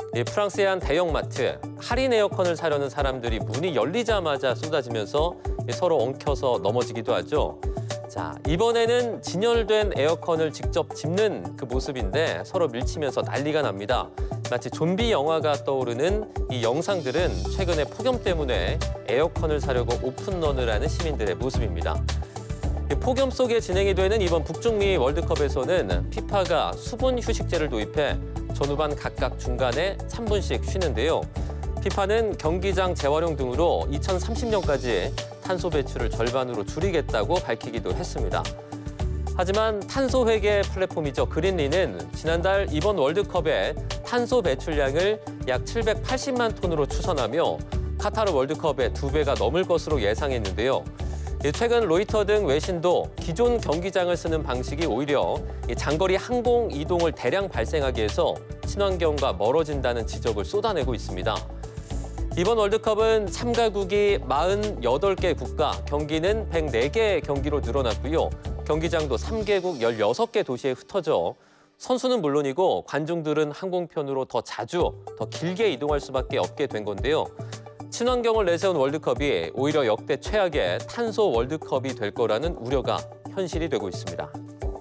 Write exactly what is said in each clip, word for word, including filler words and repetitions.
이 프랑스의 한 대형마트, 할인 에어컨을 사려는 사람들이 문이 열리자마자 쏟아지면서 서로 엉켜서 넘어지기도 하죠. 자, 이번에는 진열된 에어컨을 직접 집는 그 모습인데 서로 밀치면서 난리가 납니다. 마치 좀비 영화가 떠오르는 이 영상들은 최근에 폭염 때문에 에어컨을 사려고 오픈런을 하는 시민들의 모습입니다. 폭염 속에 진행이 되는 이번 북중미 월드컵에서는 피파가 수분 휴식제를 도입해 전후반 각각 중간에 삼 분씩 쉬는데요. 피파는 경기장 재활용 등으로 이천삼십 년까지 탄소 배출을 절반으로 줄이겠다고 밝히기도 했습니다. 하지만 탄소 회계 플랫폼이죠. 그린리는 지난달 이번 월드컵에 탄소 배출량을 약 칠백팔십만 톤으로 추산하며 카타르 월드컵의 두 배가 넘을 것으로 예상했는데요. 최근 로이터 등 외신도 기존 경기장을 쓰는 방식이 오히려 장거리 항공 이동을 대량 발생하게 해서 친환경과 멀어진다는 지적을 쏟아내고 있습니다. 이번 월드컵은 참가국이 사십팔 개 국가, 경기는 백사 개 경기로 늘어났고요. 경기장도 세 개국 열여섯 개 도시에 흩어져 선수는 물론이고 관중들은 항공편으로 더 자주, 더 길게 이동할 수밖에 없게 된 건데요. 친환경을 내세운 월드컵이 오히려 역대 최악의 탄소 월드컵이 될 거라는 우려가 현실이 되고 있습니다.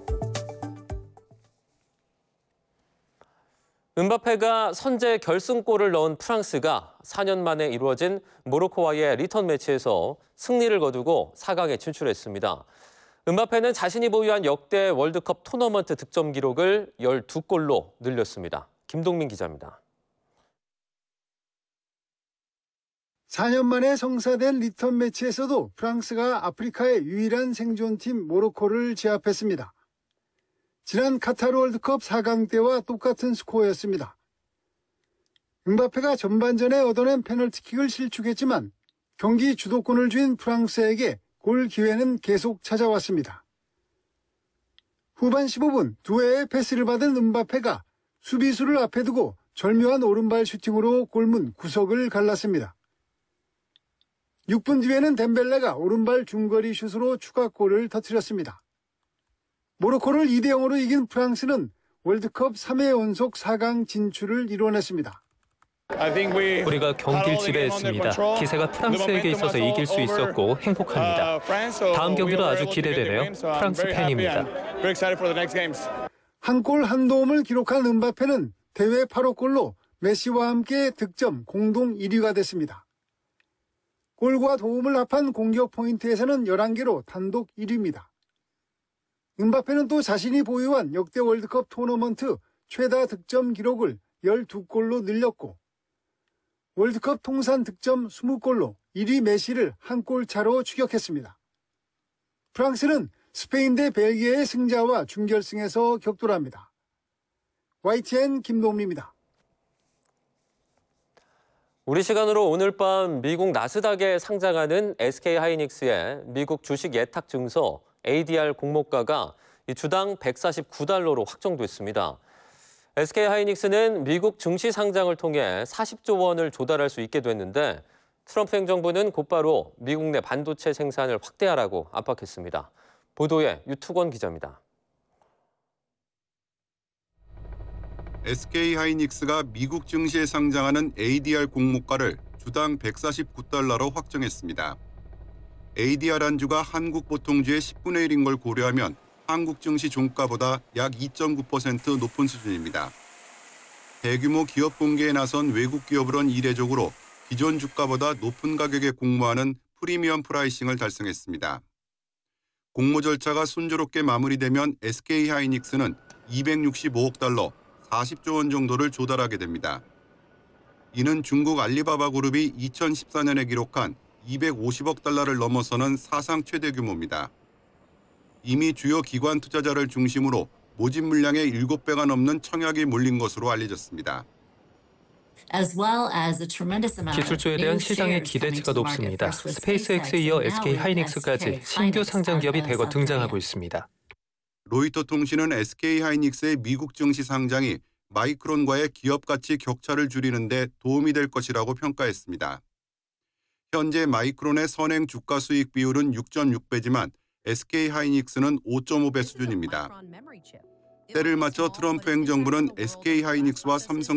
음바페가 선제 결승골을 넣은 프랑스가 사 년 만에 이루어진 모로코와의 리턴 매치에서 승리를 거두고 사 강에 진출했습니다. 음바페는 자신이 보유한 역대 월드컵 토너먼트 득점 기록을 열두 골로 늘렸습니다. 김동민 기자입니다. 사 년 만에 성사된 리턴 매치에서도 프랑스가 아프리카의 유일한 생존팀 모로코를 제압했습니다. 지난 카타르 월드컵 사 강 때와 똑같은 스코어였습니다. 음바페가 전반전에 얻어낸 페널티킥을 실축했지만 경기 주도권을 쥔 프랑스에게 골 기회는 계속 찾아왔습니다. 후반 십오 분 두 회의 패스를 받은 음바페가 수비수를 앞에 두고 절묘한 오른발 슈팅으로 골문 구석을 갈랐습니다. 육 분 뒤에는 덴벨레가 오른발 중거리 슛으로 추가골을 터뜨렸습니다. 모로코를 이 대 영으로 이긴 프랑스는 월드컵 삼 회 연속 사 강 진출을 이뤄냈습니다. 우리가 경기를 지배했습니다. 기세가 프랑스에게 있어서 이길 수 있었고 행복합니다. 다음 경기도 아주 기대되네요. 프랑스 팬입니다. 한 골 한 도움을 기록한 음바페는 대회 팔 호 골로 메시와 함께 득점 공동 일 위가 됐습니다. 골과 도움을 합한 공격 포인트에서는 열한 개로 단독 일 위입니다. 음바페는 또 자신이 보유한 역대 월드컵 토너먼트 최다 득점 기록을 열두 골로 늘렸고 월드컵 통산 득점 이십 골로 일 위 메시를 한 골 차로 추격했습니다. 프랑스는 스페인 대 벨기에의 승자와 준결승에서 격돌합니다. 와이티엔 김동민입니다. 우리 시간으로 오늘 밤 미국 나스닥에 상장하는 에스케이하이닉스의 미국 주식 예탁 증서 에이디알 공모가가 주당 백사십구 달러로 확정됐습니다. 에스케이하이닉스는 미국 증시 상장을 통해 사십조 원을 조달할 수 있게 됐는데 트럼프 행정부는 곧바로 미국 내 반도체 생산을 확대하라고 압박했습니다. 보도에 유투권 기자입니다. 에스케이하이닉스가 미국 증시에 상장하는 에이디알 공모가를 주당 백사십구 달러로 확정했습니다. 에이디알 안주가 한국 보통주의 십분의 일인 걸 고려하면 한국 증시 종가보다 약 이 점 구 퍼센트 높은 수준입니다. 대규모 기업 공개에 나선 외국 기업으론 이례적으로 기존 주가보다 높은 가격에 공모하는 프리미엄 프라이싱을 달성했습니다. 공모 절차가 순조롭게 마무리되면 에스케이하이닉스는 이백육십오억 달러, 사십조 원 정도를 조달하게 됩니다. 이는 중국 알리바바 그룹이 이천십사 년에 기록한 이백오십억 달러를 넘어서는 사상 최대 규모입니다. 이미 주요 기관 투자자를 중심으로 모집 물량의 일곱 배가 넘는 청약이 몰린 것으로 알려졌습니다. 기술주에 대한 시장의 기대치가 높습니다. 스페이스X에 이어 에스케이하이닉스까지 신규 상장 기업이 대거 등장하고 있습니다. 로이터 통신은 에스케이하이닉스의 미국 증시 상장이 마이크론과의 기업 가치 격차를 줄이는 데 도움이 될 것이라고 평가했습니다. 현재 마이크론의 선행 주가 수익 비율은 육 점 육 배지만 에스케이하이닉스는 오 점 오 배 수준입니다. 때를 맞춰 트럼프 행정부는 에스케이하이닉스와 삼성